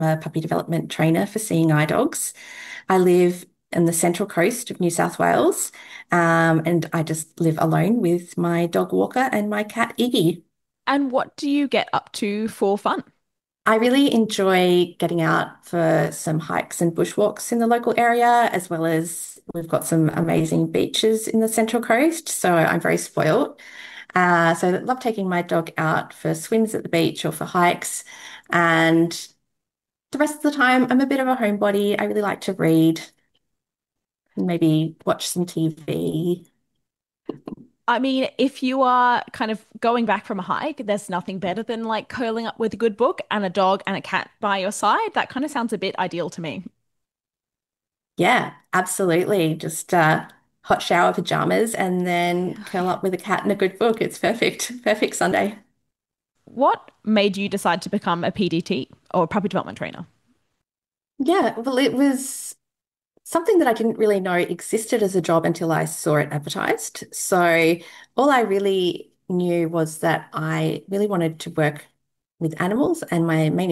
a puppy development trainer for seeing eye dogs. I live in the central coast of New South Wales, and I just live alone with my dog Walker and my cat Iggy. And what do you get up to for fun? I really enjoy getting out for some hikes and bushwalks in the local area, as well as we've got some amazing beaches in the Central Coast. So I'm very spoiled. So I love taking my dog out for swims at the beach or for hikes. And the rest of the time, I'm a bit of a homebody. I really like to read and maybe watch some TV. I mean, if you are kind of going back from a hike, there's nothing better than like curling up with a good book and a dog and a cat by your side. That kind of sounds a bit ideal to me. Yeah, absolutely. Just hot shower pajamas and then curl up with a cat and a good book. It's perfect. Perfect Sunday. What made you decide to become a PDT or a puppy development trainer? Yeah, well, it was something that I didn't really know existed as a job until I saw it advertised. So all I really knew was that I really wanted to work with animals, and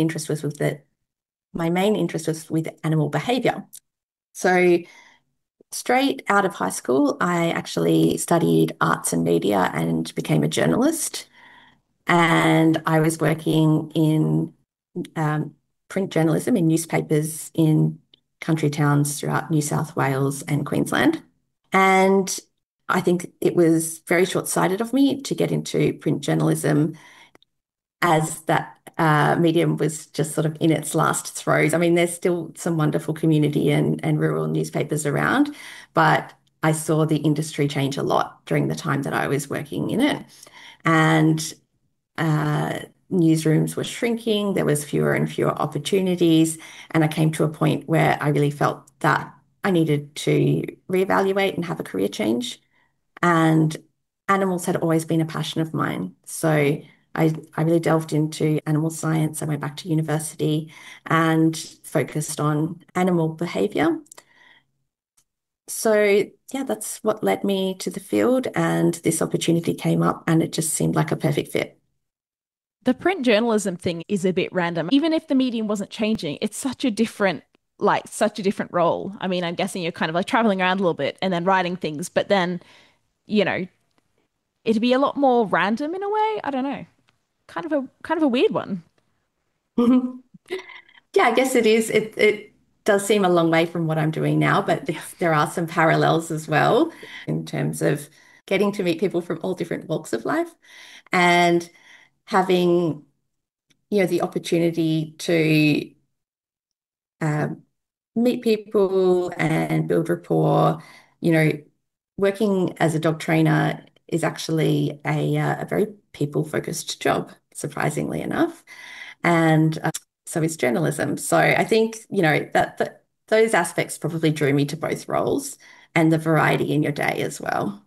my main interest was with animal behavior. So straight out of high school, I actually studied arts and media and became a journalist. And I was working in um, print journalism in newspapers in country towns throughout New South Wales and Queensland. And I think it was very short-sighted of me to get into print journalism as that medium was just sort of in its last throes. I mean, there's still some wonderful community and rural newspapers around, but I saw the industry change a lot during the time that I was working in it. And uh, newsrooms were shrinking, there was fewer and fewer opportunities, and I came to a point where I really felt that I needed to reevaluate and have a career change. And animals had always been a passion of mine. So I really delved into animal science. I went back to university and focused on animal behavior. So yeah, that's what led me to the field, and this opportunity came up and it just seemed like a perfect fit. The print journalism thing is a bit random. Even if the medium wasn't changing, it's such a different role. I mean, I'm guessing you're kind of like traveling around a little bit and then writing things, but then, you know, it'd be a lot more random in a way. I don't know. Kind of a weird one. Yeah, I guess it is. It does seem a long way from what I'm doing now, but there are some parallels as well in terms of getting to meet people from all different walks of life and having, the opportunity to um, meet people and build rapport. You know, working as a dog trainer is actually a very people-focused job, surprisingly enough. And so is journalism. So I think, that those aspects probably drew me to both roles and the variety in your day as well.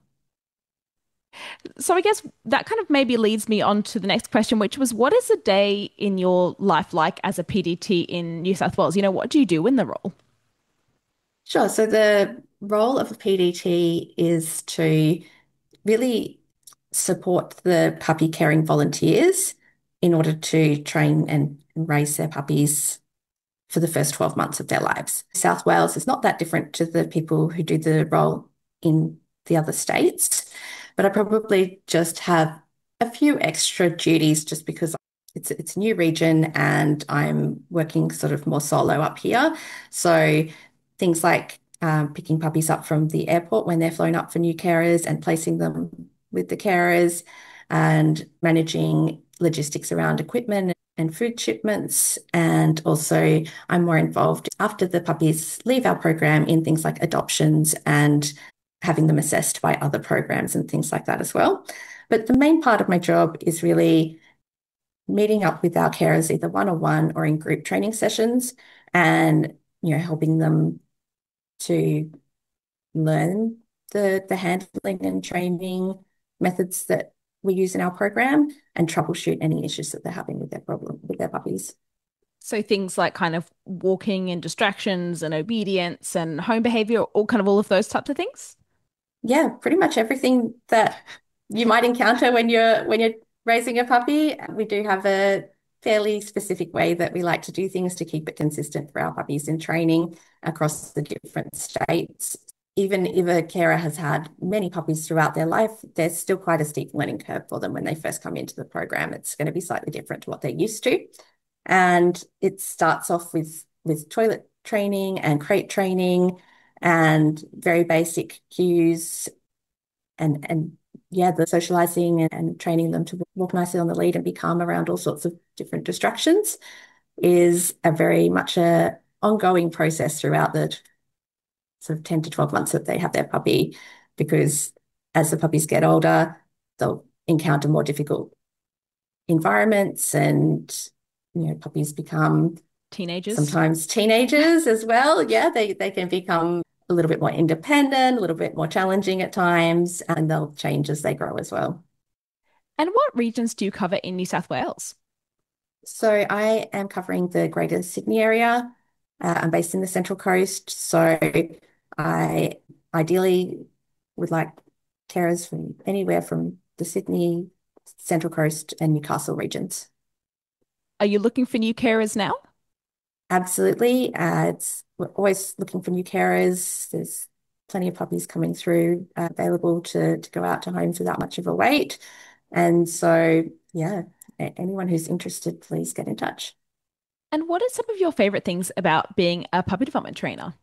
So I guess that kind of maybe leads me on to the next question, which was what is a day in your life like as a PDT in New South Wales? What do you do in the role? Sure. So the role of a PDT is to really support the puppy caring volunteers in order to train and raise their puppies for the first 12 months of their lives. South Wales is not that different to the people who do the role in the other states, but I probably just have a few extra duties just because it's a new region and I'm working sort of more solo up here. So things like picking puppies up from the airport when they're flown up for new carers and placing them with the carers and managing logistics around equipment and food shipments. And also, I'm more involved after the puppies leave our program in things like adoptions and having them assessed by other programs and things like that as well. But the main part of my job is really meeting up with our carers either one-on-one or in group training sessions and helping them to learn the handling and training methods that we use in our program and troubleshoot any issues that they're having with their puppies. So things like kind of walking and distractions and obedience and home behavior, all of those types of things. Yeah, pretty much everything that you might encounter when you're raising a puppy. We do have a fairly specific way that we like to do things to keep it consistent for our puppies in training across the different states. Even if a carer has had many puppies throughout their life, there's still quite a steep learning curve for them when they first come into the program. It's going to be slightly different to what they're used to. And it starts off with toilet training and crate training and very basic cues and yeah, the socializing and training them to walk nicely on the lead and be calm around all sorts of different distractions is a very much a ongoing process throughout the sort of 10 to 12 months that they have their puppy, because as the puppies get older, they'll encounter more difficult environments and puppies become Teenagers. sometimes teenagers as well. Yeah, they can become a little bit more independent, a little bit more challenging at times, and they'll change as they grow as well. And what regions do you cover in New South Wales? So I am covering the Greater Sydney area. I'm based in the Central Coast, so I ideally would like carers from anywhere from the Sydney, Central Coast, and Newcastle regions. Are you looking for new carers now? Absolutely. We're always looking for new carers. There's plenty of puppies coming through available to go out to homes without much of a wait. And so, yeah, anyone who's interested, please get in touch. And what are some of your favorite things about being a puppy development trainer?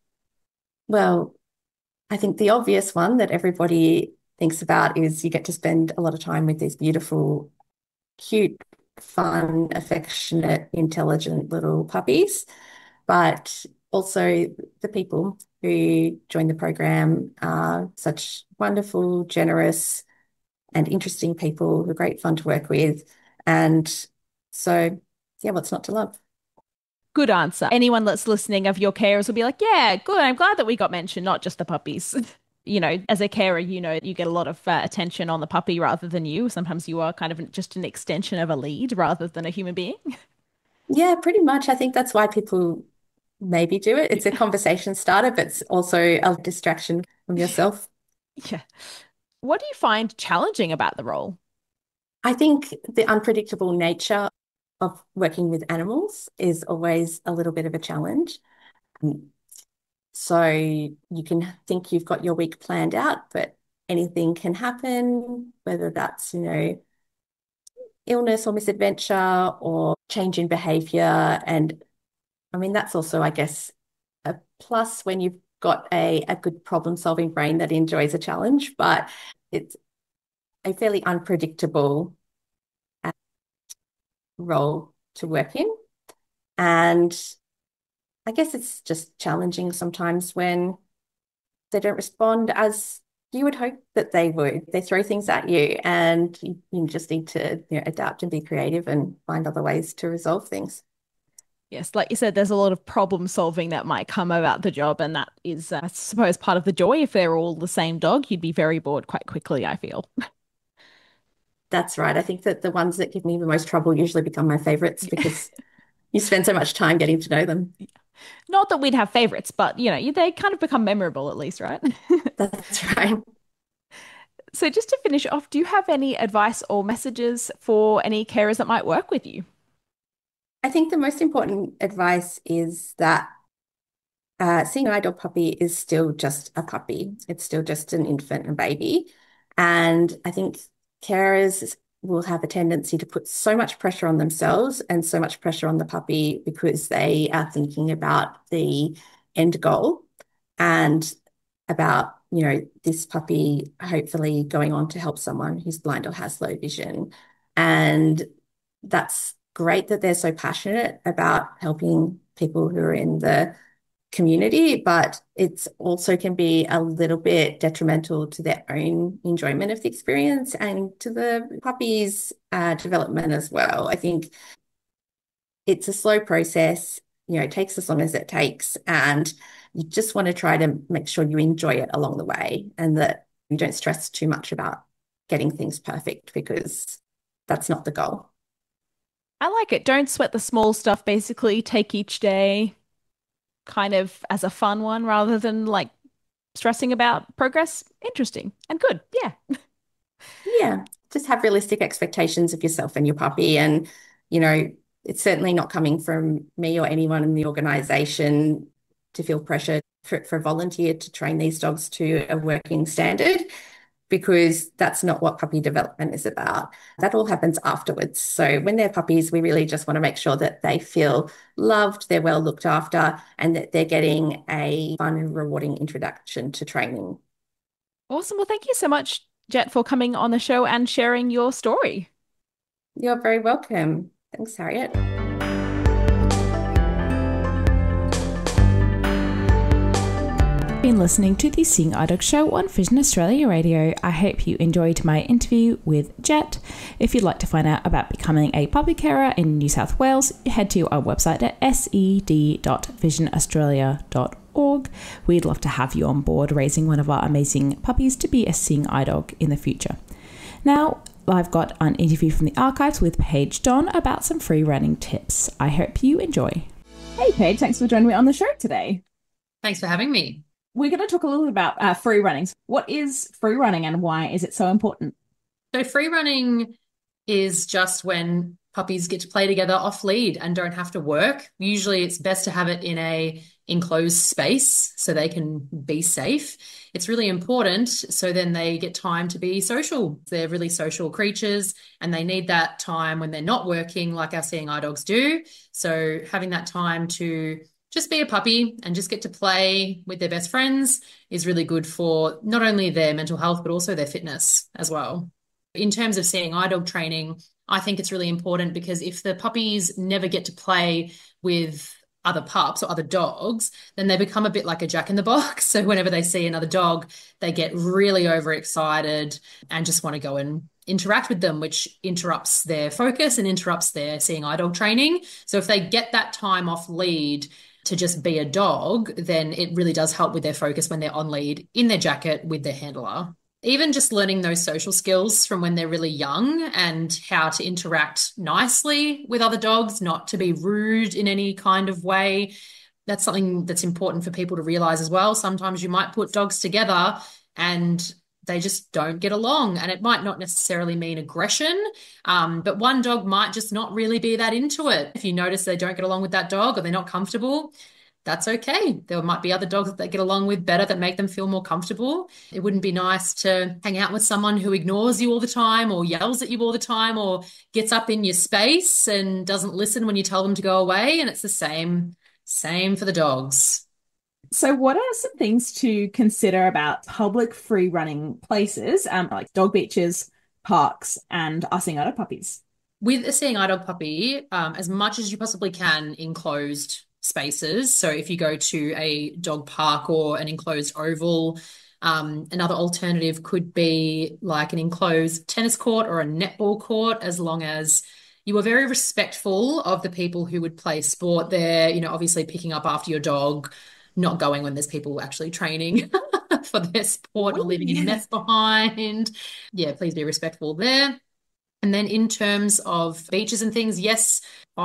Well, I think the obvious one that everybody thinks about is you get to spend a lot of time with these beautiful, cute, fun, affectionate, intelligent little puppies. But also the people who join the program are such wonderful, generous, and interesting people who are great fun to work with. And so, yeah, what's not to love? Good answer. Anyone that's listening of your carers will be like, yeah, good. I'm glad that we got mentioned, not just the puppies. As a carer, you get a lot of attention on the puppy rather than you. Sometimes you are kind of just an extension of a lead rather than a human being. Yeah, pretty much. I think that's why people maybe do it. It's a conversation starter, but it's also a distraction from yourself. Yeah. What do you find challenging about the role? I think the unpredictable nature of working with animals is always a little bit of a challenge. Mm. So you can think you've got your week planned out, but anything can happen, whether that's, illness or misadventure or change in behavior. And I mean, that's also, I guess, a plus when you've got a good problem-solving brain that enjoys a challenge, but it's a fairly unpredictable role to work in. And I guess it's just challenging sometimes when they don't respond as you would hope that they would. They throw things at you, and you just need to, adapt and be creative and find other ways to resolve things. Yes, like you said, there's a lot of problem solving that might come about the job, and that is, I suppose, part of the joy. If they're all the same dog, you'd be very bored quite quickly, I feel. That's right. I think that the ones that give me the most trouble usually become my favorites because you spend so much time getting to know them. Not that we'd have favorites, but they kind of become memorable at least, right? That's right. So just to finish off, do you have any advice or messages for any carers that might work with you? I think the most important advice is that seeing an eye dog puppy is still just a puppy. It's still just an infant and baby. And I think carers will have a tendency to put so much pressure on themselves and so much pressure on the puppy because they are thinking about the end goal and about, this puppy hopefully going on to help someone who's blind or has low vision. And that's great that they're so passionate about helping people who are in the community, but it's also can be a little bit detrimental to their own enjoyment of the experience and to the puppy's development as well. I think it's a slow process, it takes as long as it takes, and you just want to try to make sure you enjoy it along the way and that you don't stress too much about getting things perfect because that's not the goal. I like it. Don't sweat the small stuff, basically. Take each day kind of as a fun one rather than like stressing about progress. Interesting and good. Yeah. Yeah, just have realistic expectations of yourself and your puppy and It's certainly not coming from me or anyone in the organisation to feel pressure for a volunteer to train these dogs to a working standard, because that's not what puppy development is about. That all happens afterwards. So when they're puppies, we really just want to make sure that they feel loved, they're well looked after, and that they're getting a fun and rewarding introduction to training. Awesome. Well, thank you so much, Jet, for coming on the show and sharing your story. You're very welcome. Thanks, Harriet. Been listening to the Seeing Eye Dog Show on Vision Australia Radio. I hope you enjoyed my interview with Jet. If you'd like to find out about becoming a puppy carer in New South Wales, head to our website at sed.visionaustralia.org. We'd love to have you on board raising one of our amazing puppies to be a Seeing Eye Dog in the future. Now, I've got an interview from the archives with Paige Don about some free running tips. I hope you enjoy. Hey, Paige, thanks for joining me on the show today. Thanks for having me. We're going to talk a little bit about free running. What is free running and why is it so important? So free running is just when puppies get to play together off lead and don't have to work. Usually it's best to have it in a enclosed space so they can be safe. It's really important so then they get time to be social. They're really social creatures and they need that time when they're not working like our seeing eye dogs do. So having that time to just be a puppy and just get to play with their best friends is really good for not only their mental health, but also their fitness as well. In terms of seeing eye dog training, I think it's really important because if the puppies never get to play with other pups or other dogs, then they become a bit like a jack in the box. So whenever they see another dog, they get really overexcited and just want to go and interact with them, which interrupts their focus and interrupts their seeing eye dog training. So if they get that time off lead to just be a dog, then it really does help with their focus when they're on lead in their jacket with their handler. Even just learning those social skills from when they're really young and how to interact nicely with other dogs, not to be rude in any kind of way. That's something that's important for people to realize as well. Sometimes you might put dogs together and they just don't get along, and it might not necessarily mean aggression, but one dog might just not really be that into it. If you notice they don't get along with that dog or they're not comfortable, that's okay. There might be other dogs that they get along with better that make them feel more comfortable. It wouldn't be nice to hang out with someone who ignores you all the time or yells at you all the time or gets up in your space and doesn't listen when you tell them to go away. And it's the same for the dogs. So what are some things to consider about public free running places, like dog beaches, parks, and our seeing eye dog puppies? With a seeing eye dog puppy, as much as you possibly can in closed spaces. So if you go to a dog park or an enclosed oval, another alternative could be like an enclosed tennis court or a netball court, as long as you are very respectful of the people who would play sport there, obviously picking up after your dog, not going when there's people actually training for their sport or leaving a mess behind. Yeah, please be respectful there. And then in terms of beaches and things, yes,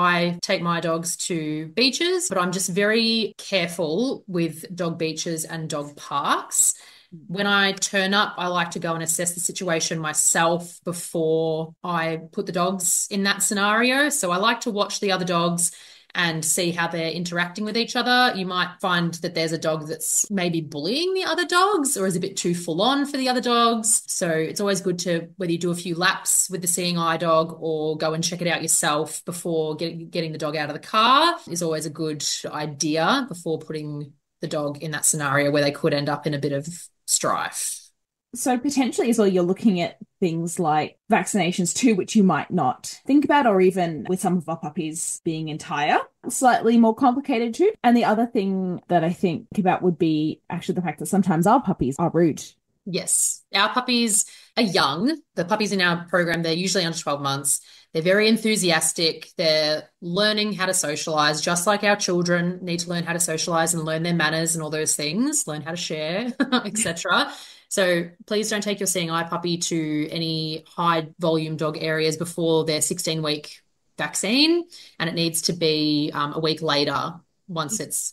I take my dogs to beaches, but I'm just very careful with dog beaches and dog parks. When I turn up, I like to go and assess the situation myself before I put the dogs in that scenario. So I like to watch the other dogs and see how they're interacting with each other. You might find that there's a dog that's maybe bullying the other dogs or is a bit too full on for the other dogs. So it's always good to, whether you do a few laps with the seeing eye dog or go and check it out yourself before getting the dog out of the car, is always a good idea before putting the dog in that scenario where they could end up in a bit of strife. So potentially as well, you're looking at things like vaccinations too, which you might not think about, or even with some of our puppies being entire, slightly more complicated too. And the other thing that I think about would be actually the fact that sometimes our puppies are rude. Yes, our puppies are young. The puppies in our program, they're usually under 12 months. They're very enthusiastic. They're learning how to socialize, just like our children need to learn how to socialize and learn their manners and all those things, learn how to share, etc. So please don't take your seeing eye puppy to any high volume dog areas before their 16-week vaccine. And it needs to be a week later. Once it's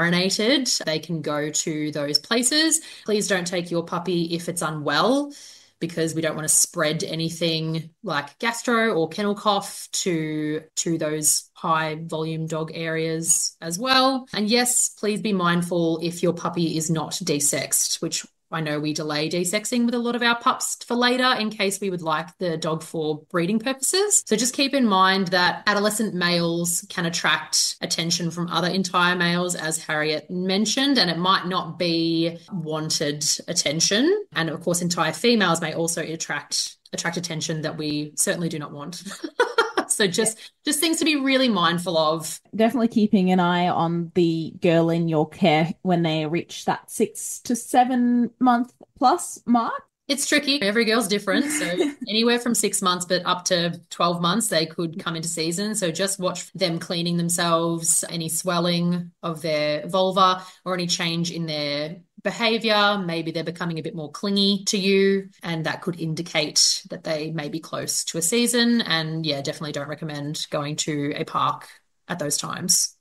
marinated, they can go to those places. Please don't take your puppy if it's unwell. because we don't want to spread anything like gastro or kennel cough to those high volume dog areas as well. And yes, please be mindful if your puppy is not desexed, which I know we delay desexing with a lot of our pups for later in case we would like the dog for breeding purposes. So just keep in mind that adolescent males can attract attention from other entire males, as Harriet mentioned, and it might not be wanted attention. And of course, entire females may also attract attention that we certainly do not want. So just things to be really mindful of. Definitely keeping an eye on the girl in your care when they reach that 6 to 7 month plus mark. It's tricky. Every girl's different. So anywhere from 6 months, but up to 12 months, they could come into season. So just watch them cleaning themselves, any swelling of their vulva or any change in their behavior. Maybe they're becoming a bit more clingy to you, and that could indicate that they may be close to a season. And yeah, definitely don't recommend going to a park at those times.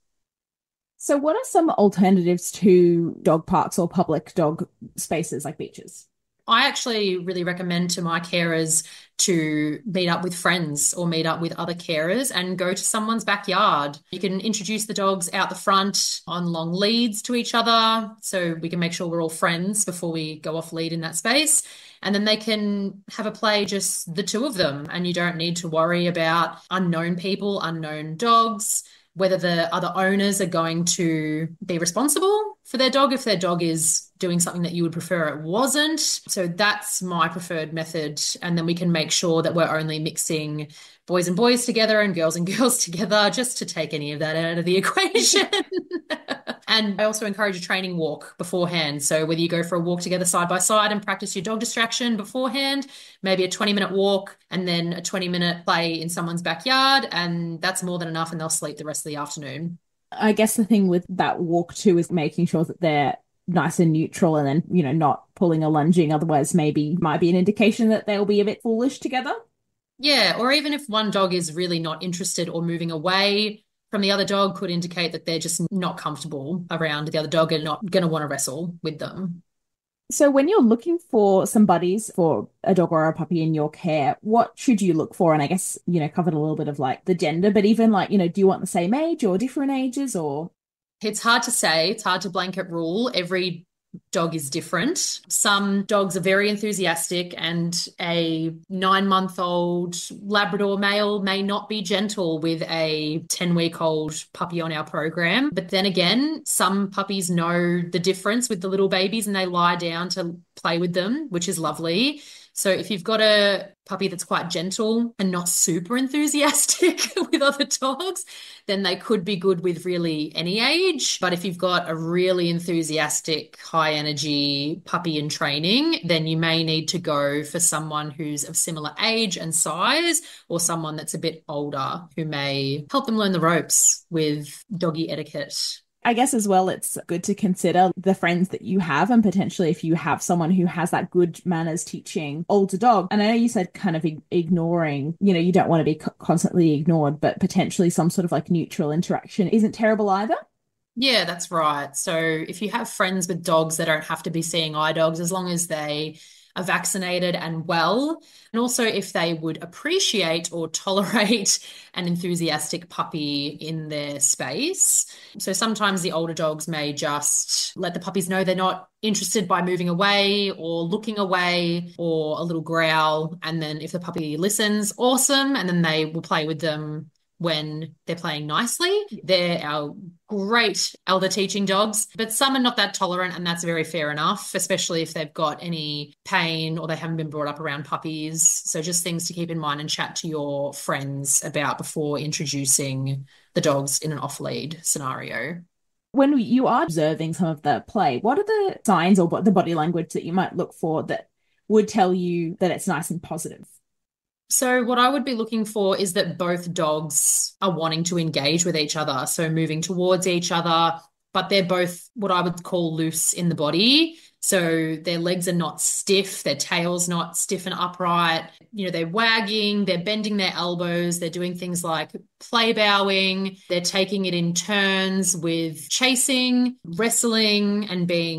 So what are some alternatives to dog parks or public dog spaces like beaches? I actually really recommend to my carers to meet up with friends or meet up with other carers and go to someone's backyard. You can introduce the dogs out the front on long leads to each other so we can make sure we're all friends before we go off lead in that space. And then they can have a play, just the two of them, and you don't need to worry about unknown people, unknown dogs, whether the other owners are going to be responsible for their dog if their dog is doing something that you would prefer it wasn't. So that's my preferred method. And then we can make sure that we're only mixing boys and boys together and girls together, just to take any of that out of the equation. And I also encourage a training walk beforehand. So whether you go for a walk together side by side and practice your dog distraction beforehand, maybe a 20-minute walk and then a 20-minute play in someone's backyard, and that's more than enough, and they'll sleep the rest of the afternoon. I guess the thing with that walk too is making sure that they're nice and neutral and then, not pulling or lunging. Otherwise, maybe might be an indication that they'll be a bit foolish together. Yeah, or even if one dog is really not interested or moving away from the other dog, could indicate that they're just not comfortable around the other dog and not going to want to wrestle with them. So when you're looking for some buddies for a dog or a puppy in your care, what should you look for? And I guess, covered a little bit of like the gender, but even like, do you want the same age or different ages or? It's hard to say. It's hard to blanket rule. Every dog is different. Some dogs are very enthusiastic, and a 9-month-old Labrador male may not be gentle with a 10-week-old puppy on our program. But then again, some puppies know the difference with the little babies and they lie down to play with them, which is lovely. So if you've got a puppy that's quite gentle and not super enthusiastic with other dogs, then they could be good with really any age. But if you've got a really enthusiastic, high energy puppy in training, then you may need to go for someone who's of similar age and size, or someone that's a bit older who may help them learn the ropes with doggy etiquette. I guess as well, it's good to consider the friends that you have, and potentially if you have someone who has that good manners teaching older dog. And I know you said kind of ignoring, you don't want to be constantly ignored, but potentially some sort of like neutral interaction isn't terrible either. Yeah, that's right. So if you have friends with dogs, they don't have to be seeing eye dogs as long as they are vaccinated and well. And also if they would appreciate or tolerate an enthusiastic puppy in their space. So sometimes the older dogs may just let the puppies know they're not interested by moving away or looking away, or a little growl. And then if the puppy listens, awesome. And then they will play with them when they're playing nicely. They're our great elder teaching dogs, but some are not that tolerant, and that's very fair enough, especially if they've got any pain or they haven't been brought up around puppies. So just things to keep in mind and chat to your friends about before introducing the dogs in an off-lead scenario. When you are observing some of the play, what are the signs or what the body language that you might look for that would tell you that it's nice and positive? So what I would be looking for is that both dogs are wanting to engage with each other, so moving towards each other, but they're both what I would call loose in the body. So their legs are not stiff, their tail's not stiff and upright. They're wagging, they're bending their elbows, they're doing things like play bowing, they're taking it in turns with chasing, wrestling, and being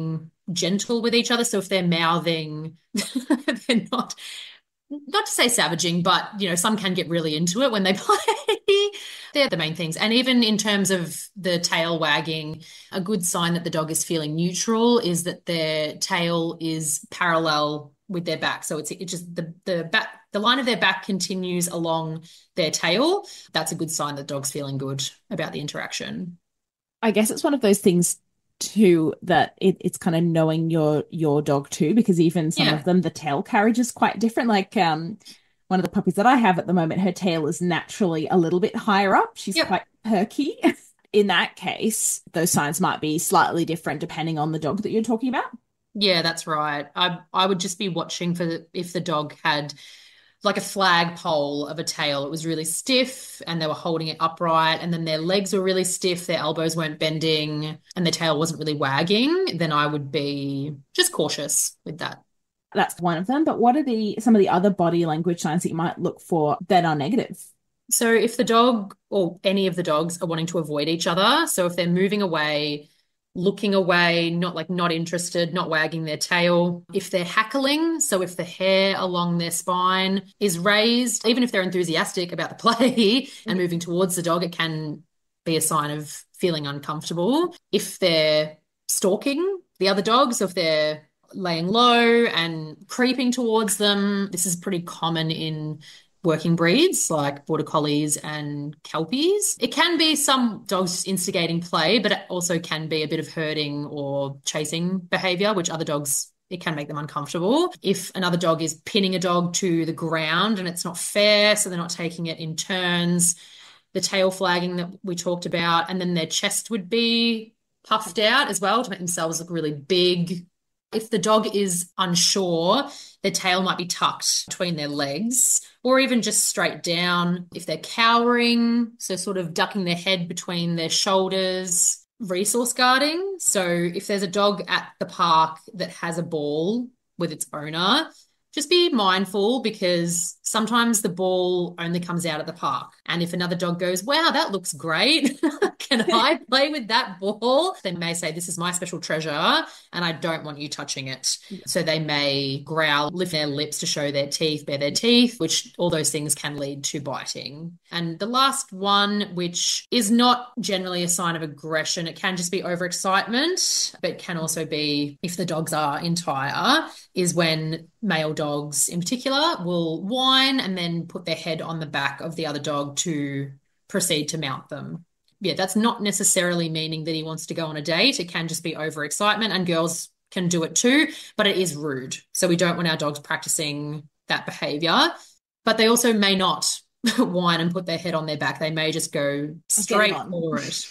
gentle with each other. So if they're mouthing, they're not to say savaging, but some can get really into it when they play. They're the main things. And even in terms of the tail wagging, a good sign that the dog is feeling neutral is that their tail is parallel with their back. So it's just the line of their back continues along their tail. That's a good sign that the dog's feeling good about the interaction. I guess it's one of those things too that it's kind of knowing your dog too, because even some of them, the tail carriage is quite different. Like one of the puppies that I have at the moment, her tail is naturally a little bit higher up. She's quite perky. In that case, those signs might be slightly different depending on the dog that you're talking about. Yeah, that's right. I would just be watching for if the dog had like a flagpole of a tail. It was really stiff and they were holding it upright, and then their legs were really stiff, their elbows weren't bending, and their tail wasn't really wagging, then I would be just cautious with that. That's one of them. But what are some of the other body language signs that you might look for that are negative? So if the dog or any of the dogs are wanting to avoid each other, so if they're moving away, looking away, not interested, not wagging their tail. If they're hackling, so if the hair along their spine is raised, even if they're enthusiastic about the play and moving towards the dog, it can be a sign of feeling uncomfortable. If they're stalking the other dogs, if they're laying low and creeping towards them, this is pretty common in working breeds like Border Collies and Kelpies. It can be some dogs instigating play, but it also can be a bit of herding or chasing behavior, which other dogs, it can make them uncomfortable. If another dog is pinning a dog to the ground and it's not fair, so they're not taking it in turns, the tail flagging that we talked about, and then their chest would be puffed out as well to make themselves look really big. If the dog is unsure, their tail might be tucked between their legs or even just straight down. If they're cowering, so sort of ducking their head between their shoulders, resource guarding. So if there's a dog at the park that has a ball with its owner, just be mindful because sometimes the ball only comes out at the park. And if another dog goes, wow, that looks great. Can I play with that ball? They may say, this is my special treasure and I don't want you touching it. So they may growl, lift their lips to show their teeth, bare their teeth, which all those things can lead to biting. And the last one, which is not generally a sign of aggression, it can just be overexcitement, but can also be if the dogs are entire, is when male dogs in particular will whine and then put their head on the back of the other dog to proceed to mount them. Yeah, that's not necessarily meaning that he wants to go on a date. It can just be overexcitement, and girls can do it too, but it is rude. So we don't want our dogs practicing that behavior, but they also may not whine and put their head on their back. They may just go straight for it.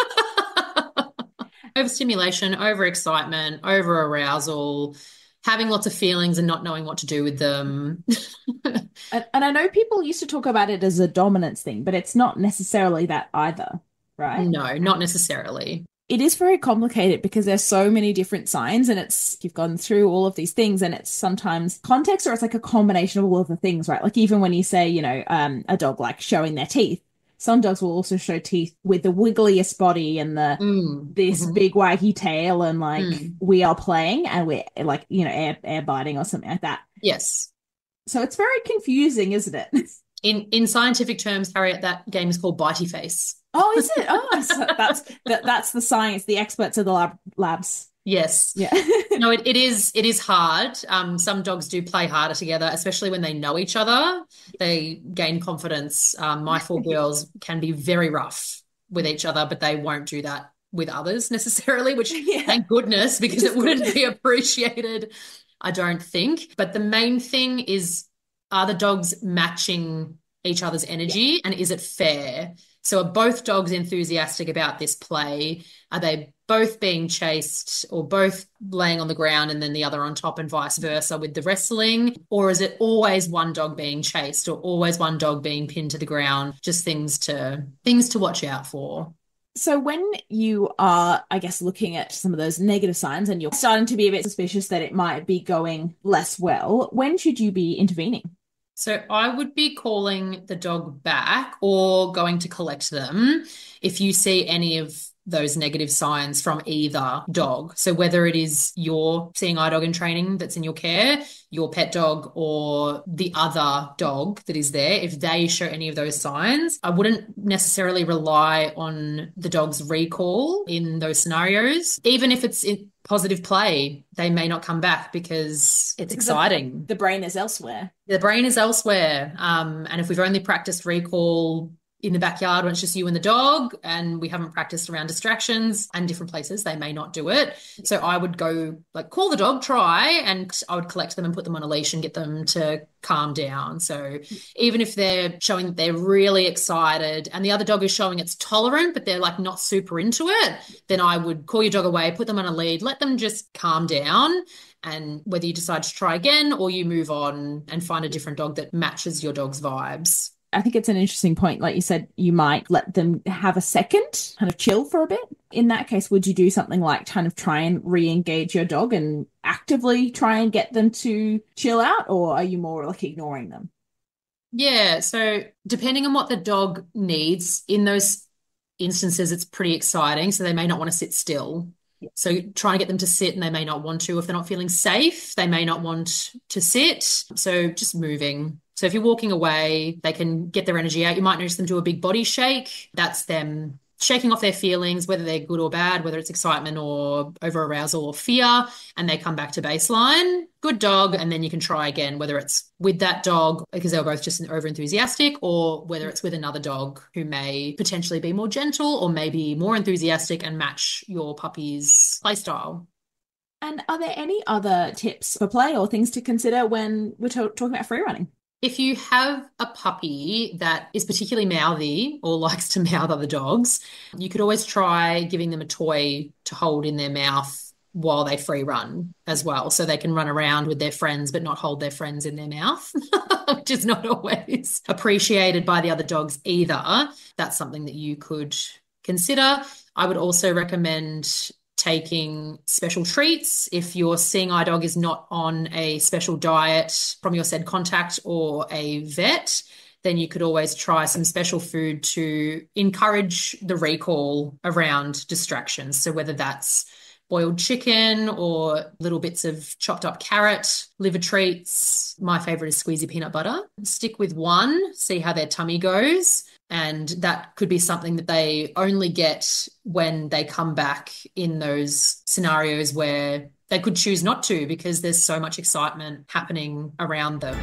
Overstimulation, overexcitement, over-arousal, having lots of feelings and not knowing what to do with them. And I know people used to talk about it as a dominance thing, but it's not necessarily that either, right? No, not necessarily. It is very complicated because there's so many different signs, and you've gone through all of these things, and it's sometimes context or it's like a combination of all of the things, right? Like even when you say, a dog like showing their teeth, some dogs will also show teeth with the wiggliest body and this big waggy tail, and like we are playing and we're like, air biting or something like that. Yes. So it's very confusing, isn't it? In scientific terms, Harriet, that game is called bitey face. Oh, is it? Oh, so that's the science. The experts of the labs. Yes. Yeah. No, it is hard. Some dogs do play harder together, especially when they know each other. They gain confidence. My 4 girls can be very rough with each other, but they won't do that with others necessarily, which thank goodness, because it wouldn't be appreciated, I don't think. But the main thing is, are the dogs matching each other's energy, and is it fair? So are both dogs enthusiastic about this play? Are they both being chased or both laying on the ground and then the other on top and vice versa with the wrestling? Or is it always one dog being chased or always one dog being pinned to the ground? Just things to watch out for. So when you are, I guess, looking at some of those negative signs and you're starting to be a bit suspicious that it might be going less well, when should you be intervening? So I would be calling the dog back or going to collect them if you see any of those negative signs from either dog. So whether it is your seeing eye dog in training that's in your care, your pet dog, or the other dog that is there, if they show any of those signs, I wouldn't necessarily rely on the dog's recall in those scenarios. Even if it's in positive play, they may not come back because it's exciting. The brain is elsewhere. The brain is elsewhere. And if we've only practiced recall in the backyard when it's just you and the dog, and we haven't practiced around distractions and different places, they may not do it. So I would go call the dog, try, and I would collect them and put them on a leash and get them to calm down. So even if they're showing that they're really excited and the other dog is showing it's tolerant, but they're not super into it, then I would call your dog away, put them on a lead, let them just calm down. And whether you decide to try again or you move on and find a different dog that matches your dog's vibes. I think it's an interesting point. Like you said, you might let them have a second, kind of chill for a bit. In that case, would you do something like kind of try and re-engage your dog and actively try and get them to chill out, or are you more ignoring them? Yeah, so depending on what the dog needs, in those instances, it's pretty exciting. So they may not want to sit still. So trying to get them to sit, and they may not want to. If they're not feeling safe, they may not want to sit. So just moving. So if you're walking away, they can get their energy out. You might notice them do a big body shake. That's them shaking off their feelings, whether they're good or bad, whether it's excitement or over-arousal or fear, and they come back to baseline. Good dog, and then you can try again, whether it's with that dog because they were both just over-enthusiastic, or whether it's with another dog who may potentially be more gentle or maybe more enthusiastic and match your puppy's play style. And are there any other tips for play or things to consider when we're talking about free running? If you have a puppy that is particularly mouthy or likes to mouth other dogs, you could always try giving them a toy to hold in their mouth while they free run as well. So they can run around with their friends but not hold their friends in their mouth, which is not always appreciated by the other dogs either. That's something that you could consider. I would also recommend taking special treats. If your seeing eye dog is not on a special diet from your said contact or a vet, then you could always try some special food to encourage the recall around distractions. So whether that's boiled chicken or little bits of chopped up carrot, liver treats. My favorite is squeezy peanut butter. Stick with one, see how their tummy goes. And that could be something that they only get when they come back in those scenarios where they could choose not to because there's so much excitement happening around them.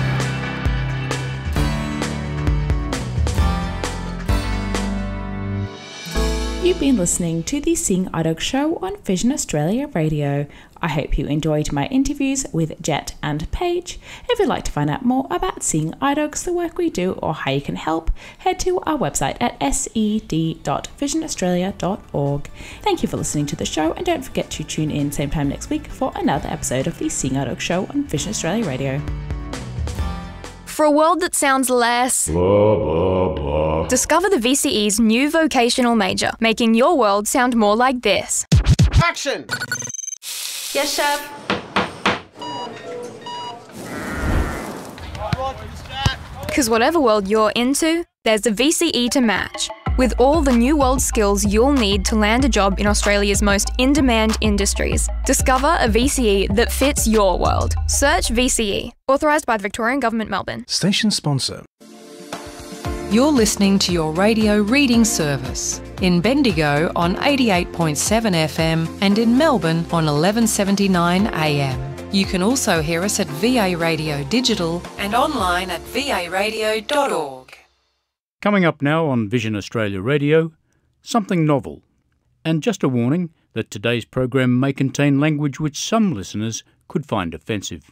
You've been listening to the Seeing Eye Dog Show on Vision Australia Radio. I hope you enjoyed my interviews with Jet and Paige. If you'd like to find out more about Seeing Eye Dogs, the work we do, or how you can help, head to our website at sed.visionaustralia.org. Thank you for listening to the show, and don't forget to tune in same time next week for another episode of the Seeing Eye Dog Show on Vision Australia Radio. For a world that sounds less blah, blah, blah. Discover the VCE's new vocational major, making your world sound more like this. Action! Yes, chef. Because whatever world you're into, there's a VCE to match. With all the new world skills you'll need to land a job in Australia's most in-demand industries. Discover a VCE that fits your world. Search VCE. Authorised by the Victorian Government, Melbourne. Station sponsor. You're listening to your radio reading service in Bendigo on 88.7 FM and in Melbourne on 1179 AM. You can also hear us at VA Radio Digital and online at varadio.org. Coming up now on Vision Australia Radio, something novel. And just a warning that today's program may contain language which some listeners could find offensive.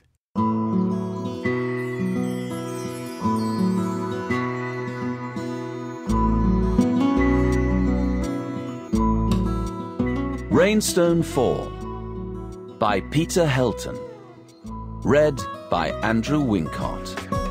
Rainstone Fall by Peter Helton. Read by Andrew Wincott.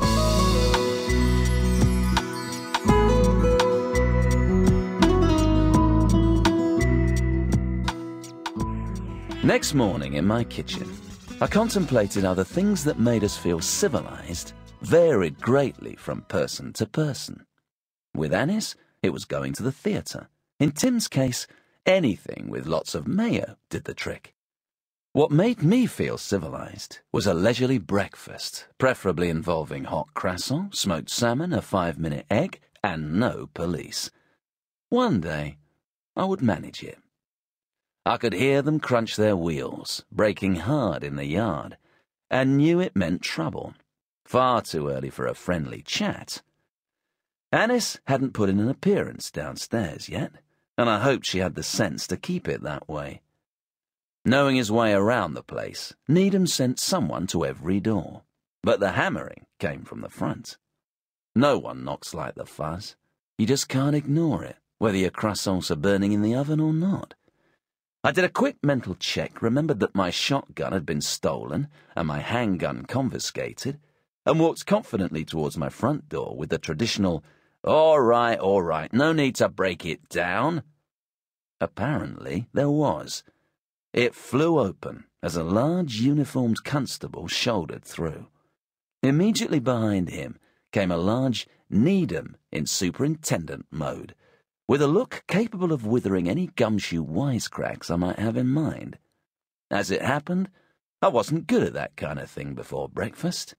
Next morning in my kitchen, I contemplated how the things that made us feel civilized varied greatly from person to person. With Anis, it was going to the theatre. In Tim's case, Anything with lots of mayo did the trick. What made me feel civilized was a leisurely breakfast, preferably involving hot croissant, smoked salmon, a 5-minute egg, and no police. One day, I would manage it. I could hear them crunch their wheels, braking hard in the yard, and knew it meant trouble. Far too early for a friendly chat. Annis hadn't put in an appearance downstairs yet, and I hoped she had the sense to keep it that way. Knowing his way around the place, Needham sent someone to every door, but the hammering came from the front. No one knocks like the fuzz. You just can't ignore it, whether your croissants are burning in the oven or not. I did a quick mental check, remembered that my shotgun had been stolen and my handgun confiscated, and walked confidently towards my front door with the traditional, all right, no need to break it down." Apparently there was. It flew open as a large uniformed constable shouldered through. Immediately behind him came a large Needham in superintendent mode, with a look capable of withering any gumshoe wisecracks I might have in mind. As it happened, I wasn't good at that kind of thing before breakfast.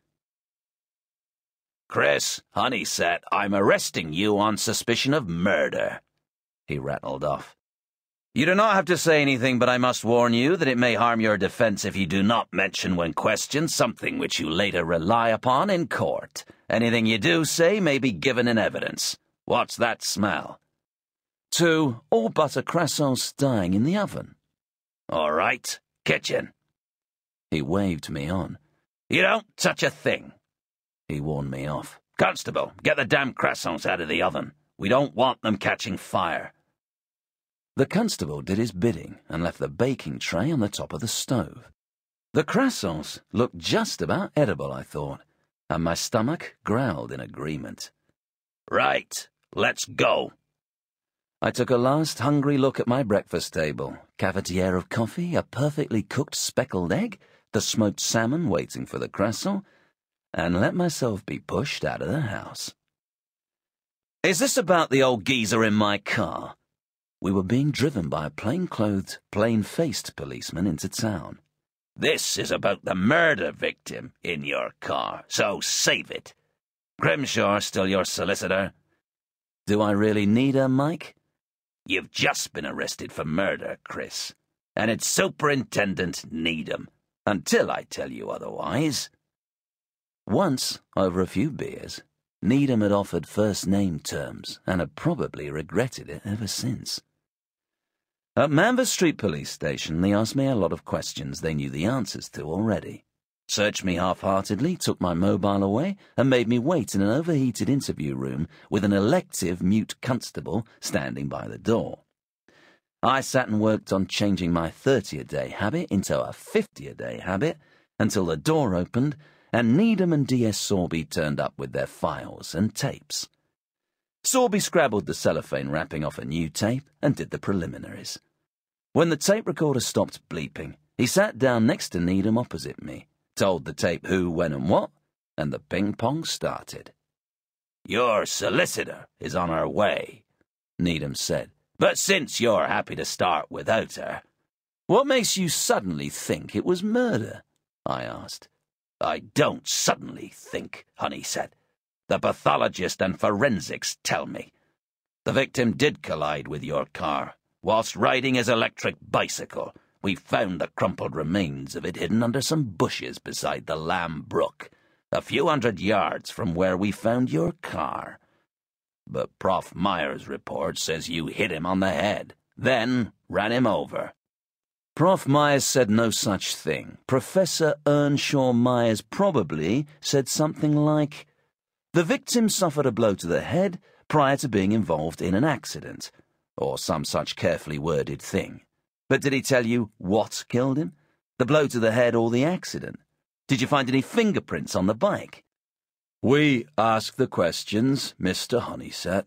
"Chris Honeysett, I'm arresting you on suspicion of murder," he rattled off. "You do not have to say anything, but I must warn you that it may harm your defense if you do not mention when questioned something which you later rely upon in court. Anything you do say may be given in evidence. What's that smell?" "2 all-butter croissants dying in the oven." "All right, kitchen." He waved me on. "You don't touch a thing." He warned me off. "Constable, get the damn croissants out of the oven. We don't want them catching fire." The constable did his bidding and left the baking tray on the top of the stove. The croissants looked just about edible, I thought, and my stomach growled in agreement. "Right, let's go." I took a last hungry look at my breakfast table, cafetiere of coffee, a perfectly cooked speckled egg, the smoked salmon waiting for the croissant, and let myself be pushed out of the house. "Is this about the old geezer in my car?" We were being driven by a plain-clothed, plain-faced policeman into town. "This is about the murder victim in your car, so save it. Grimshaw still your solicitor?" "Do I really need her, Mike?" "You've just been arrested for murder, Chris, and it's Superintendent Needham, until I tell you otherwise." Once, over a few beers, Needham had offered first-name terms and had probably regretted it ever since. At Manvers Street Police Station, they asked me a lot of questions they knew the answers to already. Searched me half-heartedly, took my mobile away, and made me wait in an overheated interview room with an elective mute constable standing by the door. I sat and worked on changing my 30-a-day habit into a 50-a-day habit until the door opened and Needham and D.S. Sorby turned up with their files and tapes. Sorby scrabbled the cellophane wrapping off a new tape and did the preliminaries. When the tape recorder stopped bleeping, he sat down next to Needham opposite me, told the tape who, when and what, and the ping-pong started. "Your solicitor is on her way," Needham said, "but since you're happy to start without her—" "What makes you suddenly think it was murder?" I asked. "I don't suddenly think," Honeysett. "The pathologist and forensics tell me. The victim did collide with your car. Whilst riding his electric bicycle, we found the crumpled remains of it hidden under some bushes beside the Lamb Brook, a few hundred yards from where we found your car. But Prof. Myers' report says you hit him on the head, then ran him over." "Prof. Myers said no such thing. Professor Earnshaw Myers probably said something like, 'The victim suffered a blow to the head prior to being involved in an accident,' or some such carefully worded thing. But did he tell you what killed him? The blow to the head or the accident? Did you find any fingerprints on the bike?" "We ask the questions, Mr. Honeysett,"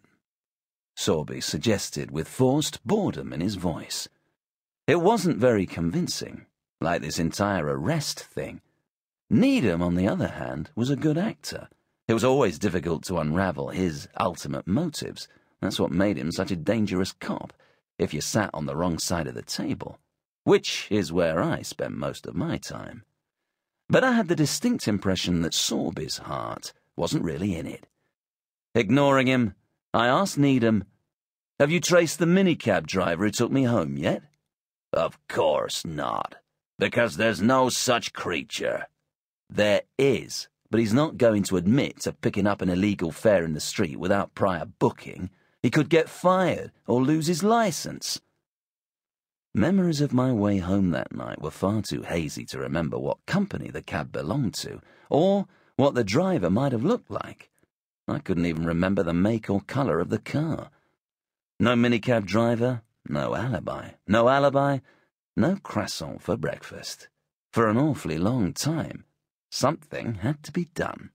Sorby suggested with forced boredom in his voice. It wasn't very convincing, like this entire arrest thing. Needham, on the other hand, was a good actor. It was always difficult to unravel his ultimate motives. That's what made him such a dangerous cop. if you sat on the wrong side of the table, which is where I spend most of my time. But I had the distinct impression that Sorby's heart wasn't really in it. Ignoring him, I asked Needham, "Have you traced the minicab driver who took me home yet?" "Of course not, because there's no such creature." "There is, but he's not going to admit to picking up an illegal fare in the street without prior booking. He could get fired or lose his license." Memories of my way home that night were far too hazy to remember what company the cab belonged to, or what the driver might have looked like. I couldn't even remember the make or colour of the car. No minicab driver, no alibi. No alibi, no croissant for breakfast. For an awfully long time, something had to be done.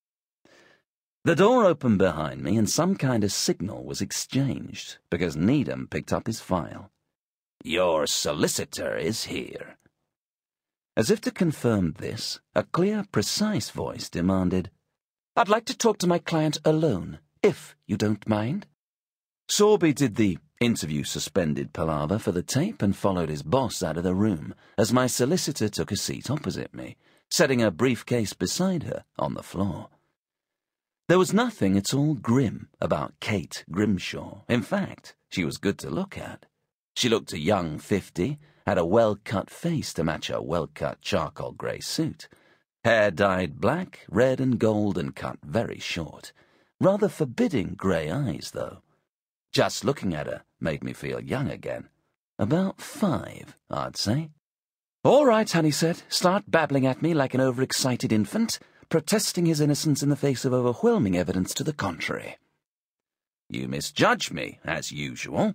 The door opened behind me and some kind of signal was exchanged, because Needham picked up his file. "Your solicitor is here." As if to confirm this, a clear, precise voice demanded, "I'd like to talk to my client alone, if you don't mind." Sorby did the interview suspended palaver for the tape and followed his boss out of the room as my solicitor took a seat opposite me, setting a briefcase beside her on the floor. There was nothing at all grim about Kate Grimshaw. In fact, she was good to look at. She looked a young 50, had a well-cut face to match her well-cut charcoal grey suit. Hair dyed black, red and gold and cut very short. Rather forbidding grey eyes, though. Just looking at her made me feel young again. About 5, I'd say. "All right," Honeysett, "start babbling at me like an overexcited infant, protesting his innocence in the face of overwhelming evidence to the contrary." "You misjudge me, as usual."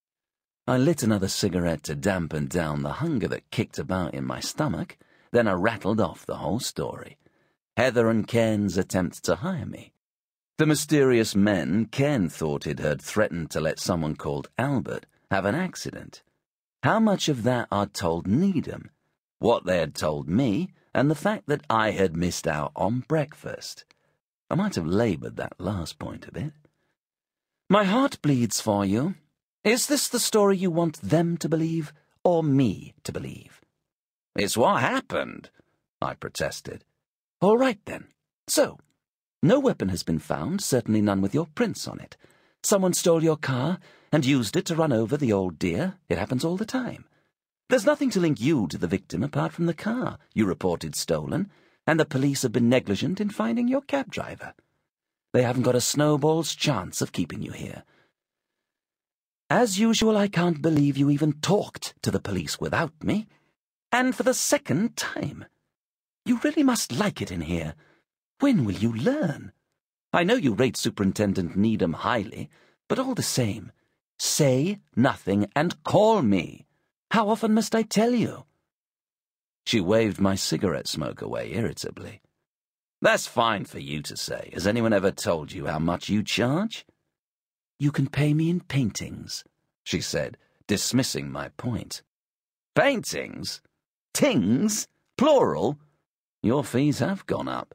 I lit another cigarette to dampen down the hunger that kicked about in my stomach, then I rattled off the whole story. Heather and Ken's attempt to hire me. The mysterious men Ken thought it had threatened to let someone called Albert have an accident. How much of that I'd told Needham, what they had told me, and the fact that I had missed out on breakfast. I might have laboured that last point a bit. "My heart bleeds for you. Is this the story you want them to believe, or me to believe?" "It's what happened," I protested. "All right, then. So, no weapon has been found, certainly none with your prints on it. Someone stole your car and used it to run over the old dear. It happens all the time. There's nothing to link you to the victim apart from the car you reported stolen, and the police have been negligent in finding your cab driver. They haven't got a snowball's chance of keeping you here. As usual, I can't believe you even talked to the police without me. And for the second time. You really must like it in here. When will you learn? I know you rate Superintendent Needham highly, but all the same, say nothing and call me. How often must I tell you?" She waved my cigarette smoke away irritably. "That's fine for you to say. Has anyone ever told you how much you charge?" "You can pay me in paintings," she said, dismissing my point. "Paintings? Tings? Plural? Your fees have gone up."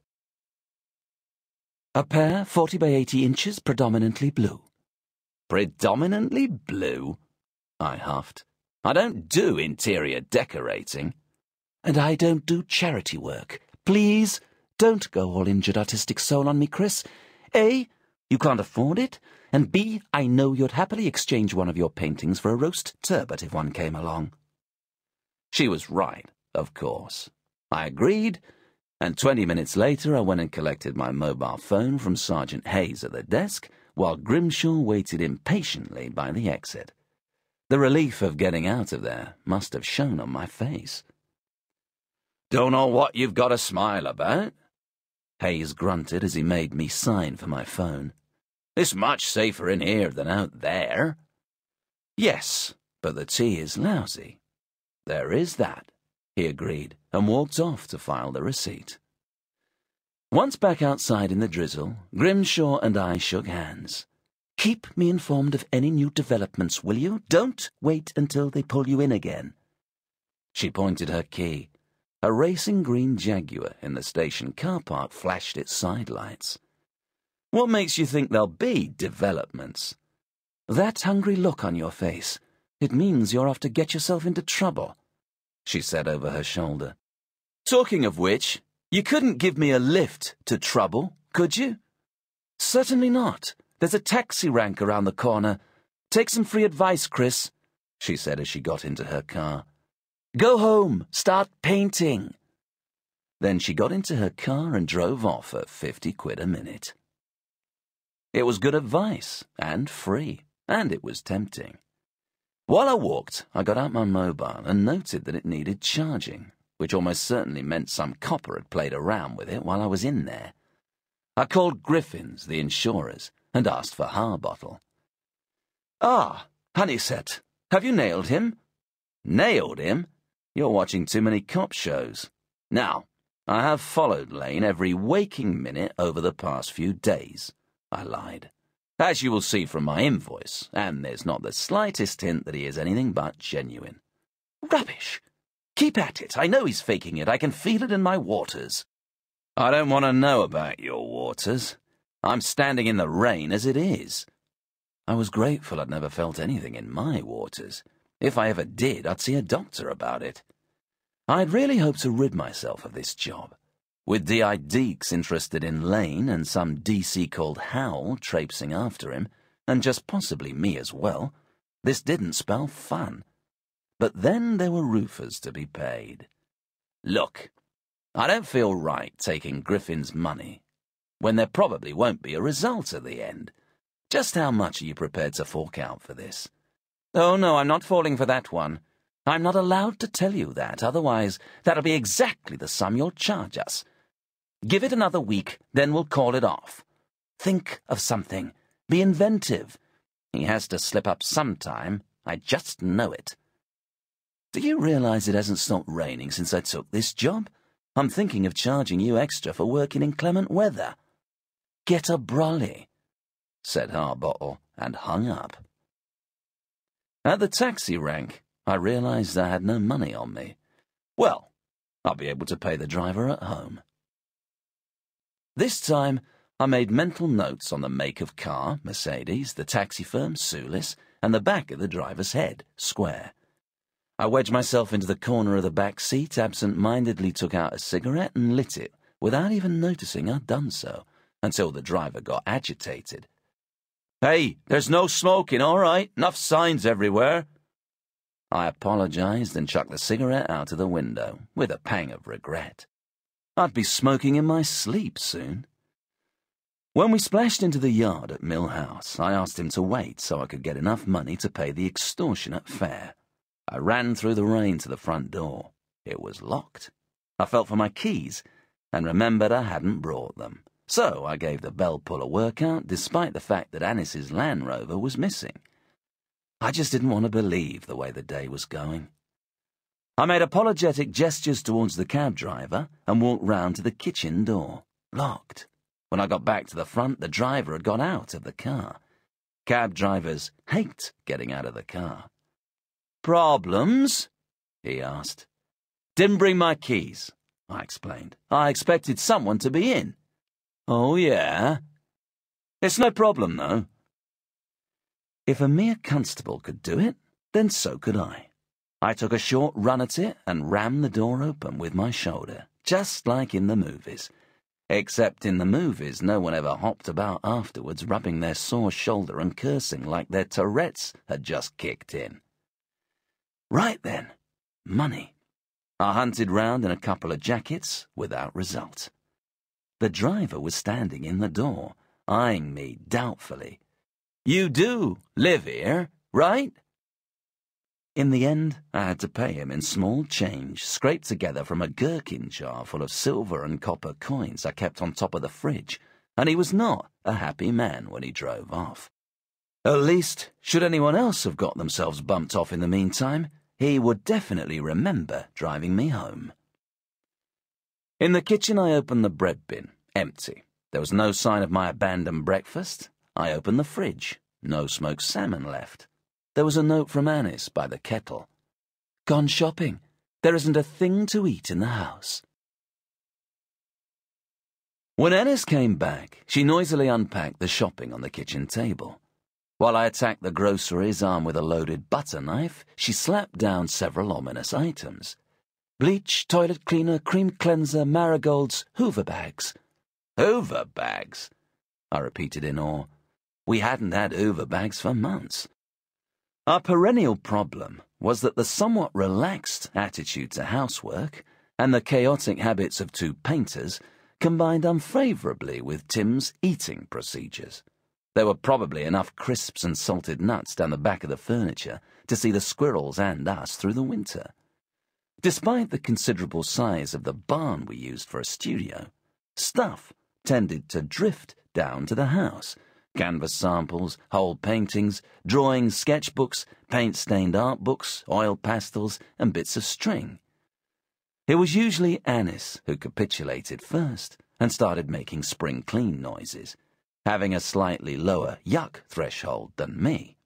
"A pair, 40 by 80 inches, predominantly blue." "Predominantly blue?" I huffed. "I don't do interior decorating." "And I don't do charity work. Please, don't go all injured artistic soul on me, Chris. A, you can't afford it, and B, I know you'd happily exchange one of your paintings for a roast turbot if one came along." She was right, of course. I agreed, and 20 minutes later I went and collected my mobile phone from Sergeant Hayes at the desk, while Grimshaw waited impatiently by the exit. The relief of getting out of there must have shown on my face. "Don't know what you've got to smile about," Hayes grunted as he made me sign for my phone. "It's much safer in here than out there." "Yes, but the tea is lousy." "There is that," he agreed, and walked off to file the receipt. Once back outside in the drizzle, Grimshaw and I shook hands. "Keep me informed of any new developments, will you? Don't wait until they pull you in again." She pointed her key. A racing green Jaguar in the station car park flashed its side lights. "What makes you think there'll be developments?" "That hungry look on your face. It means you're off to get yourself into trouble, she said over her shoulder. Talking of which, you couldn't give me a lift to trouble, could you? Certainly not. There's a taxi rank around the corner. Take some free advice, Chris, she said as she got into her car. Go home, start painting. Then she got into her car and drove off at 50 quid a minute. It was good advice, and free, and it was tempting. While I walked, I got out my mobile and noted that it needed charging, which almost certainly meant some copper had played around with it while I was in there. I called Griffins, the insurers, and asked for Harbottle. Ah, Honeysett, have you nailed him? Nailed him? You're watching too many cop shows. Now, I have followed Lane every waking minute over the past few days, I lied. As you will see from my invoice, and there's not the slightest hint that he is anything but genuine. Rubbish! Keep at it. I know he's faking it. I can feel it in my waters. I don't want to know about your waters. I'm standing in the rain as it is. I was grateful I'd never felt anything in my waters. If I ever did, I'd see a doctor about it. I'd really hoped to rid myself of this job. With D.I. Deeks interested in Lane and some DC called Howell traipsing after him, and just possibly me as well, this didn't spell fun. But then there were roofers to be paid. Look, I don't feel right taking Griffin's money, when there probably won't be a result at the end. Just how much are you prepared to fork out for this? Oh, no, I'm not falling for that one. I'm not allowed to tell you that, otherwise that'll be exactly the sum you'll charge us. Give it another week, then we'll call it off. Think of something. Be inventive. He has to slip up sometime. I just know it. Do you realize it hasn't stopped raining since I took this job? I'm thinking of charging you extra for working in clement weather. Get a brolly, said Harbottle, and hung up. At the taxi rank, I realized I had no money on me. Well, I'll be able to pay the driver at home. This time, I made mental notes on the make of car, Mercedes, the taxi firm, Sulis, and the back of the driver's head, Square. I wedged myself into the corner of the back seat, absent-mindedly took out a cigarette and lit it, without even noticing I'd done so, until the driver got agitated. Hey, there's no smoking, all right? Enough signs everywhere. I apologized and chucked the cigarette out of the window, with a pang of regret. I'd be smoking in my sleep soon. When we splashed into the yard at Mill House, I asked him to wait so I could get enough money to pay the extortionate fare. I ran through the rain to the front door. It was locked. I felt for my keys and remembered I hadn't brought them. So I gave the bell pull a workout despite the fact that Anis's Land Rover was missing. I just didn't want to believe the way the day was going. I made apologetic gestures towards the cab driver and walked round to the kitchen door. Locked. When I got back to the front, the driver had got out of the car. Cab drivers hate getting out of the car. Problems? He asked. Didn't bring my keys, I explained. I expected someone to be in. Oh, yeah? It's no problem, though. If a mere constable could do it, then so could I. I took a short run at it and rammed the door open with my shoulder, just like in the movies. Except in the movies, no one ever hopped about afterwards, rubbing their sore shoulder and cursing like their Tourette's had just kicked in. Right then, money. I hunted round in a couple of jackets without result. The driver was standing in the door, eyeing me doubtfully. You do live here, right? In the end, I had to pay him in small change, scraped together from a gherkin jar full of silver and copper coins I kept on top of the fridge, and he was not a happy man when he drove off. At least, should anyone else have got themselves bumped off in the meantime, he would definitely remember driving me home. In the kitchen, I opened the bread bin, empty. There was no sign of my abandoned breakfast. I opened the fridge, no smoked salmon left. There was a note from Anis by the kettle. Gone shopping. There isn't a thing to eat in the house. When Anis came back, she noisily unpacked the shopping on the kitchen table. While I attacked the groceries armed with a loaded butter knife, she slapped down several ominous items. Bleach, toilet cleaner, cream cleanser, marigolds, Hoover bags. Hoover bags? I repeated in awe. We hadn't had Hoover bags for months. Our perennial problem was that the somewhat relaxed attitude to housework and the chaotic habits of two painters combined unfavourably with Tim's eating procedures. There were probably enough crisps and salted nuts down the back of the furniture to see the squirrels and us through the winter. Despite the considerable size of the barn we used for a studio, stuff tended to drift down to the house. Canvas samples, whole paintings, drawings, sketchbooks, paint-stained art books, oil pastels, and bits of string. It was usually Anis who capitulated first and started making spring clean noises, having a slightly lower yuck threshold than me.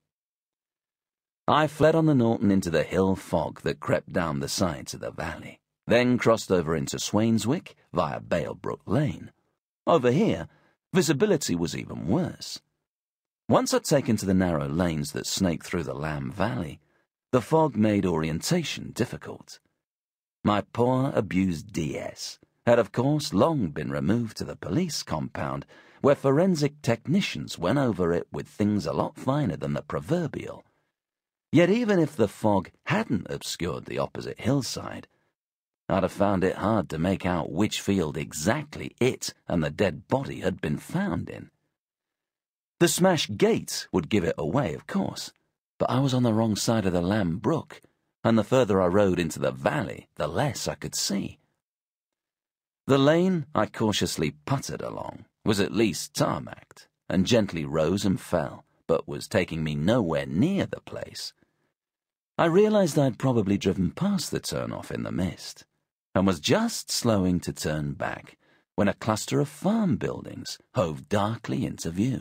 I fled on the Norton into the hill fog that crept down the sides of the valley, then crossed over into Swainswick via Balebrook Lane. Over here, visibility was even worse. Once I'd taken to the narrow lanes that snake through the Lamb Valley, the fog made orientation difficult. My poor, abused DS had, of course, long been removed to the police compound, where forensic technicians went over it with things a lot finer than the proverbial. Yet even if the fog hadn't obscured the opposite hillside, I'd have found it hard to make out which field exactly it and the dead body had been found in. The smashed gate would give it away, of course, but I was on the wrong side of the Lamb Brook, and the further I rode into the valley, the less I could see. The lane I cautiously puttered along was at least tarmacked, and gently rose and fell, but was taking me nowhere near the place. I realized I'd probably driven past the turn-off in the mist, and was just slowing to turn back when a cluster of farm buildings hove darkly into view.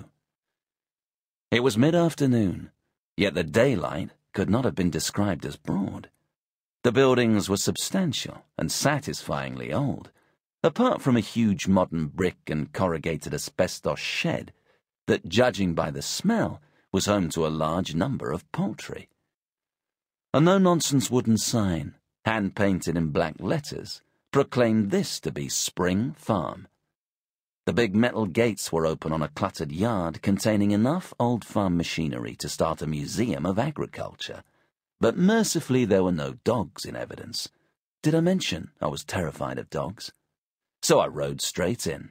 It was mid-afternoon, yet the daylight could not have been described as broad. The buildings were substantial and satisfyingly old, apart from a huge modern brick and corrugated asbestos shed that, judging by the smell, was home to a large number of poultry. A no-nonsense wooden sign, hand-painted in black letters, proclaimed this to be Spring Farm. The big metal gates were open on a cluttered yard containing enough old farm machinery to start a museum of agriculture, but mercifully there were no dogs in evidence. Did I mention I was terrified of dogs? So I rode straight in.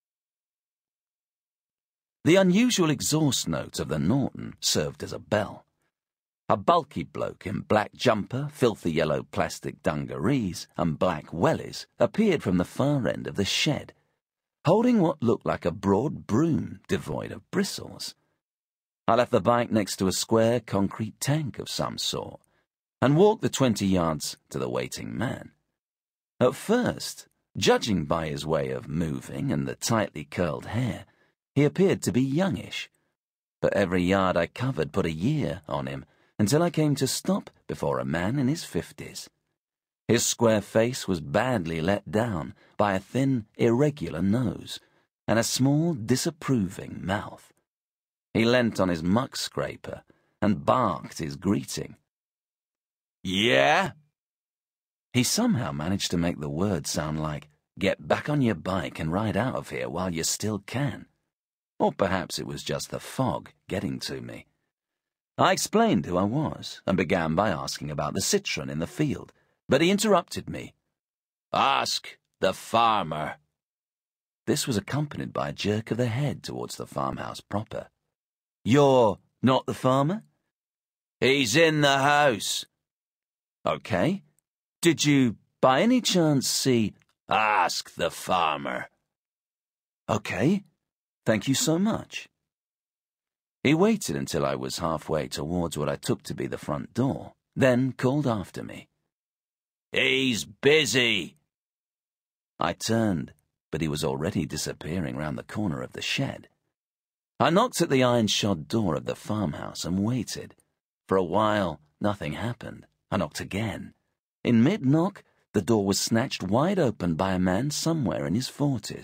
The unusual exhaust note of the Norton served as a bell. A bulky bloke in black jumper, filthy yellow plastic dungarees, and black wellies appeared from the far end of the shed, holding what looked like a broad broom devoid of bristles. I left the bike next to a square concrete tank of some sort, and walked the 20 yards to the waiting man. At first, judging by his way of moving and the tightly curled hair, he appeared to be youngish, but every yard I covered put a year on him until I came to stop before a man in his 50s. His square face was badly let down by a thin, irregular nose and a small, disapproving mouth. He leant on his muck scraper and barked his greeting. "Yeah?" He somehow managed to make the word sound like, "Get back on your bike and ride out of here while you still can." Or perhaps it was just the fog getting to me. I explained who I was and began by asking about the citron in the field, but he interrupted me. "Ask the farmer." This was accompanied by a jerk of the head towards the farmhouse proper. "You're not the farmer?" "He's in the house." "Okay. Did you, by any chance, see—" "Ask the farmer." "Okay. Thank you so much." He waited until I was halfway towards what I took to be the front door, then called after me. "He's busy." I turned, but he was already disappearing round the corner of the shed. I knocked at the iron-shod door of the farmhouse and waited. For a while, nothing happened. I knocked again. In mid-knock, the door was snatched wide open by a man somewhere in his 40s,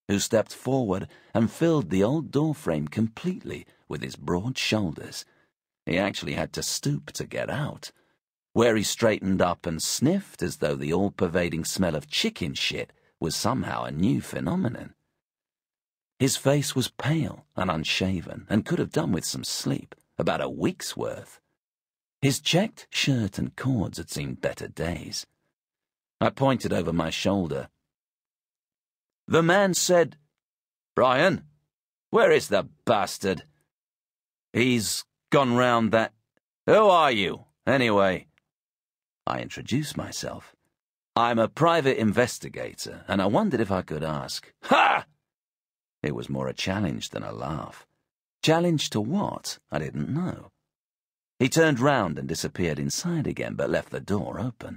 who stepped forward and filled the old doorframe completely with his broad shoulders. He actually had to stoop to get out, where he straightened up and sniffed as though the all-pervading smell of chicken shit was somehow a new phenomenon. His face was pale and unshaven and could have done with some sleep, about a week's worth. His checked shirt and cords had seen better days. I pointed over my shoulder. The man said, "Brian, where is the bastard?" "He's gone round that—" "Who are you, anyway?" I introduced myself. "I'm a private investigator, and I wondered if I could ask—" "Ha!" It was more a challenge than a laugh. Challenge to what? I didn't know. He turned round and disappeared inside again, but left the door open.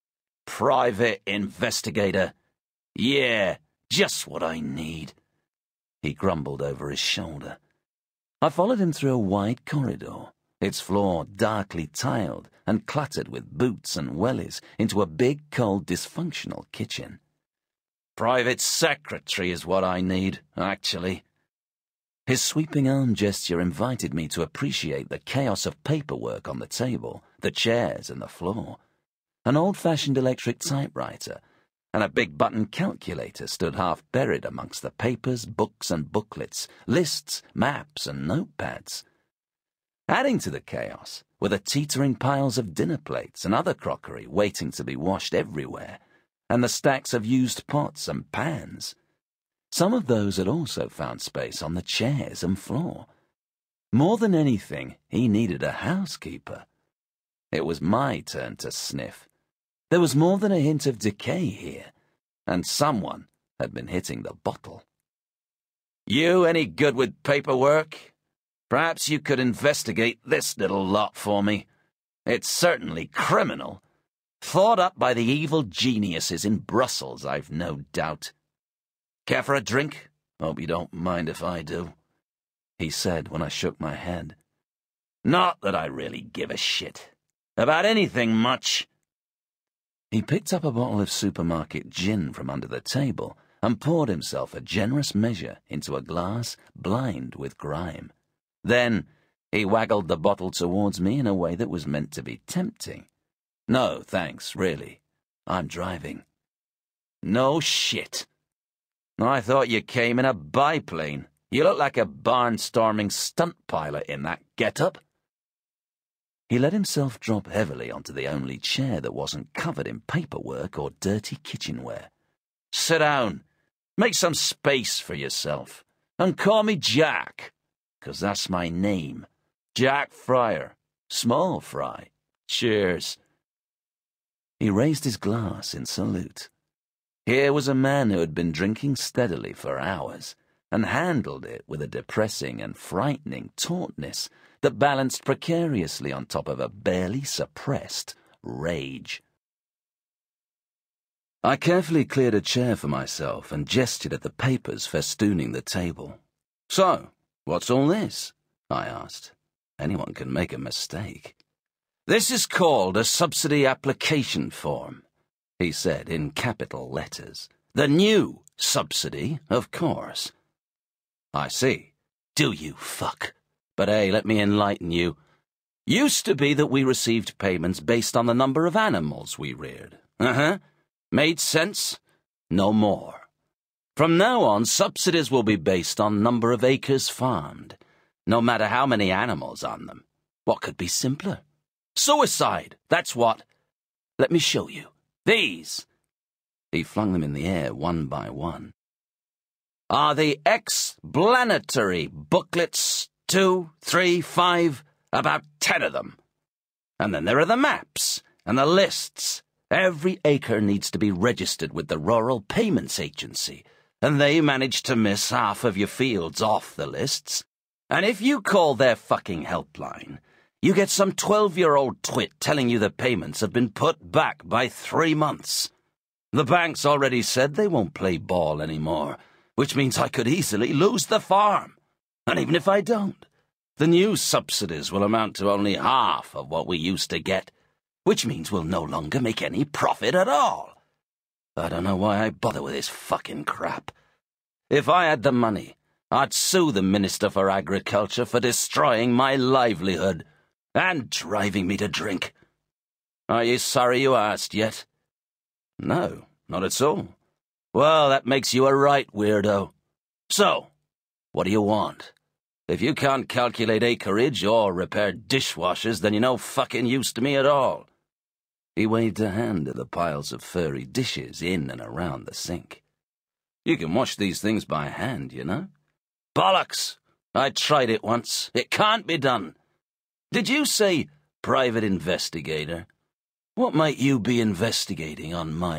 "Private investigator? Yeah, just what I need," he grumbled over his shoulder. I followed him through a wide corridor, its floor darkly tiled and cluttered with boots and wellies, into a big, cold, dysfunctional kitchen. "Private secretary is what I need, actually." His sweeping arm gesture invited me to appreciate the chaos of paperwork on the table, the chairs and the floor. An old-fashioned electric typewriter and a big-button calculator stood half-buried amongst the papers, books and booklets, lists, maps and notepads. Adding to the chaos were the teetering piles of dinner plates and other crockery waiting to be washed everywhere, and the stacks of used pots and pans. Some of those had also found space on the chairs and floor. More than anything, he needed a housekeeper. It was my turn to sniff. There was more than a hint of decay here, and someone had been hitting the bottle. "You any good with paperwork? Perhaps you could investigate this little lot for me. It's certainly criminal. Thought up by the evil geniuses in Brussels, I've no doubt. Care for a drink? Hope you don't mind if I do," he said when I shook my head. "Not that I really give a shit about anything much." He picked up a bottle of supermarket gin from under the table and poured himself a generous measure into a glass blind with grime. Then he waggled the bottle towards me in a way that was meant to be tempting. "No, thanks, really. I'm driving." "No shit. I thought you came in a biplane. You look like a barnstorming stunt pilot in that get-up." He let himself drop heavily onto the only chair that wasn't covered in paperwork or dirty kitchenware. "Sit down. Make some space for yourself. And call me Jack, 'cause that's my name. Jack Fryer. Small fry. Cheers." He raised his glass in salute. Here was a man who had been drinking steadily for hours, and handled it with a depressing and frightening tautness that balanced precariously on top of a barely suppressed rage. I carefully cleared a chair for myself and gestured at the papers festooning the table. "So, what's all this?" I asked. Anyone can make a mistake. "This is called a subsidy application form," he said in capital letters. "The new subsidy, of course." "I see. Do you, fuck? But hey, let me enlighten you. Used to be that we received payments based on the number of animals we reared. Made sense? No more. From now on, subsidies will be based on number of acres farmed, no matter how many animals on them. What could be simpler? Suicide, that's what. Let me show you. These," he flung them in the air one by one, "are the explanatory booklets, 2, 3, 5, about 10 of them. And then there are the maps and the lists. Every acre needs to be registered with the Rural Payments Agency, and they manage to miss half of your fields off the lists. And if you call their fucking helpline, you get some 12-year-old twit telling you the payments have been put back by 3 months. The bank's already said they won't play ball anymore, which means I could easily lose the farm. And even if I don't, the new subsidies will amount to only half of what we used to get, which means we'll no longer make any profit at all. I don't know why I bother with this fucking crap. If I had the money, I'd sue the Minister for Agriculture for destroying my livelihood and driving me to drink. Are you sorry you asked yet? No, not at all. Well, that makes you a right weirdo. So, what do you want? If you can't calculate acreage or repair dishwashers, then you're no fucking use to me at all. He waved a hand at the piles of furry dishes in and around the sink. You can wash these things by hand, you know? Bollocks! I tried it once. It can't be done. Did you say private investigator? What might you be investigating on my